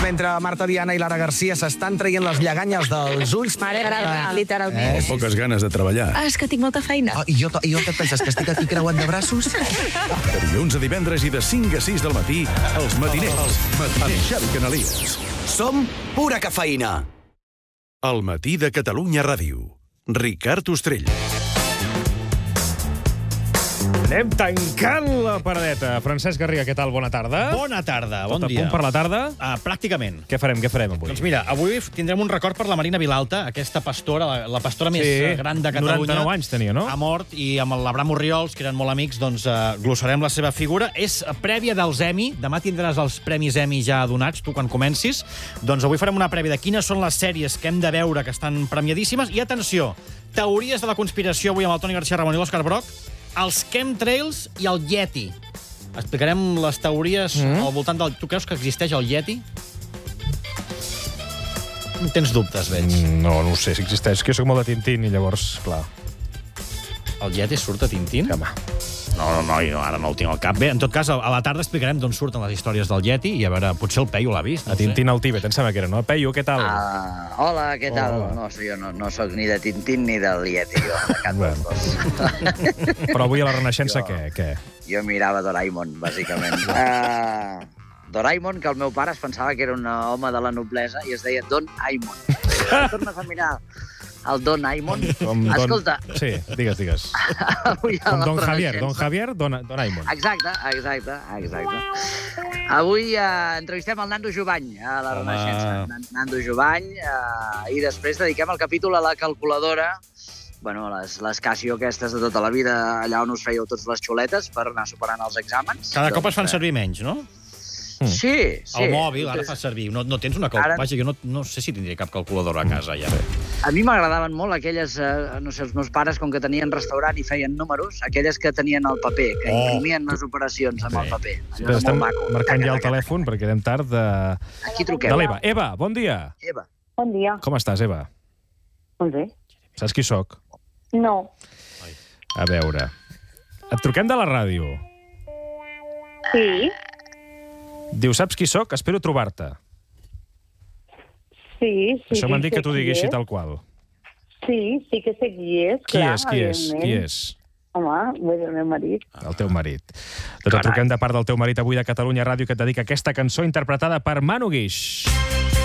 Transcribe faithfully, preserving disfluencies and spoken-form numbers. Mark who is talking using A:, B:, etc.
A: mentre Marta Diana i Lara Garcia s'estan traient les lleganyes dels ulls.
B: Mare grava, literalment.
C: Eh, poques ganes de treballar.
B: Ah, és que tinc molta feina.
A: Oh, i, jo, I jo què et penses, que estic aquí creuant de braços?
C: De dilluns a divendres i de cinc a sis del matí, els matiners. Els matiners. Amb Xavi Canalies.
D: Som pura cafeïna.
C: El matí de Catalunya Ràdio. Ricard Ostrell.
E: Anem tancant la paradeta. Francesc Garriga, què tal? Bona tarda.
F: Bona tarda, bon
E: Tot a
F: dia.
E: punt per la tarda?
F: Uh, pràcticament.
E: Què farem, què farem avui?
F: Doncs mira, avui tindrem un record per la Marina Vilalta, aquesta pastora, la, la pastora més
E: Sí,
F: gran de Catalunya.
E: noranta-nou anys tenia, no?
F: Ha mort, i amb l'Abraham Orriols, que eren molt amics, doncs uh, glossarem la seva figura. És prèvia dels Emmy. Demà tindràs els premis Emmy ja donats, tu quan comencis. Doncs avui farem una prèvia de quines són les sèries que hem de veure que estan premiadíssimes. I atenció, teories de la conspiració avui amb el Toni García Ramon i l'Òscar Broc, els chemtrails i el Yeti. Explicarem les teories mm. al voltant del... Tu creus que existeix el Yeti? No tens dubtes, veig.
E: No, no ho sé si existeix. Que jo soc molt de Tintín i llavors, clar...
F: El Yeti surt a Tintín?
E: Home.
F: No, no, no, jo ara no el tinc al cap. Bé, en tot cas, a la tarda explicarem d'on surten les històries del Yeti i a veure, potser el Peyu l'ha vist. No
E: A Tintín al Tíbet, em sembla que era, no? Peyu, què tal?
G: Ah, hola, què tal?
E: Hola.
G: No, jo no, no sóc ni de Tintín ni del Yeti, jo, de cap dels dos.
E: Però avui a la Renaixença,
G: Jo-
E: què? què?
G: Jo mirava Doraemon, bàsicament. Uh, Doraemon, que el meu pare es pensava que era un home de la noblesa i es deia Don Aimon. Tornes a mirar el Don Aimon.
E: Com don...
G: Escolta,
E: Sí, digues, digues.
G: avui a
E: Com
G: la
E: Don Javier,
G: Renaixença-
E: Don Javier, Don, don Aimon.
G: Exacte, exacte, exacte. Avui uh, entrevistem el Nando Jovany a la
F: Home.
G: Renaixença. Nan- Nando Jovany, uh, i després dediquem el capítol a la calculadora, bueno, les, les Casio aquestes de tota la vida, allà on us fèieu tots les xuletes per anar superant els exàmens.
F: Cada cop
G: Doncs,
F: es fan servir menys, no?
G: Sí, sí.
F: El mòbil ara fa servir. No, no tens una calculadora.
G: Ara-
F: Vaja, jo no, no sé si tindria cap calculadora a casa ja.
G: A mi m'agradaven molt aquelles, eh, no sé, els meus pares, com que tenien restaurant i feien números, aquelles que tenien el paper, que
F: Oh.
G: imprimien les operacions amb el paper. Allò
E: Però
G: era
E: estem
G: molt maco.
E: marcant ja el
G: Taca, taca,
E: telèfon perquè anem tard de,
G: taca. Aquí
E: de
G: truquem.
E: l'Eva. Eva, bon dia.
G: Eva.
H: Bon dia.
E: Com estàs, Eva?
H: Doncs bé.
E: Saps qui sóc?
H: No.
E: A veure. Et truquem de la ràdio.
H: Sí,
E: Diu, saps qui sóc? Espero trobar-te.
H: sí, sí.
E: Això m'han
H: que
E: dit que
H: sé
E: t'ho
H: qui
E: digui així
H: és.
E: tal qual.
H: Sí, sí que sé qui és,
E: Qui
H: clar,
E: és, qui és, qui
H: evidentment.
E: és?
H: Home, vull dir, el meu marit.
E: El teu marit. Doncs et truquem de part del teu marit avui de Catalunya Ràdio, que et dedica aquesta cançó interpretada per Manu Guix.